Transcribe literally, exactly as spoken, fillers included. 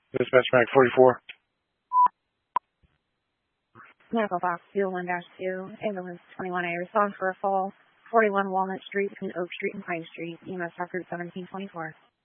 Dispatch Mac forty-four. Medical box two one dash two, ambulance twenty-one A, respond for a fall, forty-one Walnut Street between Oak Street and Pine Street, E M S record seventeen twenty-four.